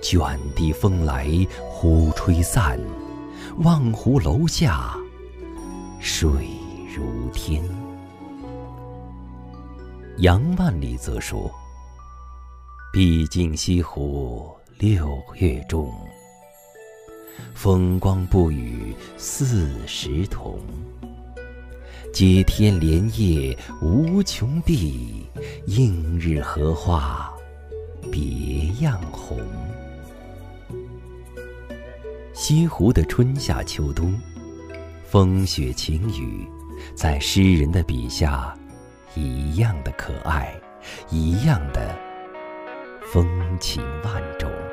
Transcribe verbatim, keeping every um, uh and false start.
卷地风来忽吹散，望湖楼下水如天。杨万里则说：毕竟西湖六月中，风光不与四时同。接天莲叶无穷碧，映日荷花别样红。西湖的春夏秋冬，风雪晴雨，在诗人的笔下一样的可爱，一样的风情万种。